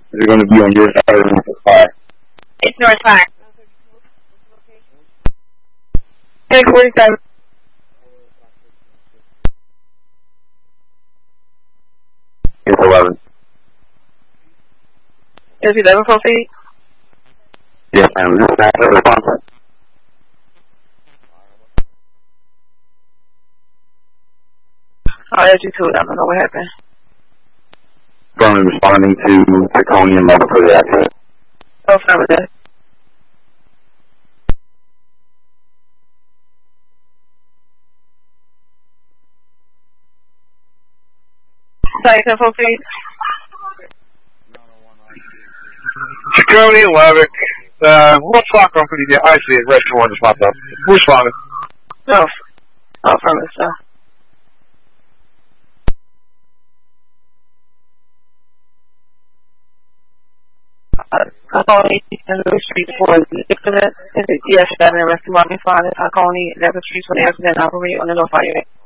Is it going to be on your side or on the fire? It's north side. 647. It's 11. Is 11 full feet? Yes, ma'am. This is the response. Oh, that's you too. I don't know what happened. Firmly responding to Draconian level for the accident. Oh, fine with that. Sorry, 10 full feet. Draconian level. What's lock on for you? I see it. Restaurant just popped up. We're responding. Oh, from the stuff. Tacony and the street for the incident. Yes, that and rescue money fine. Tacony, that's the street for the accident operate on the North Highway.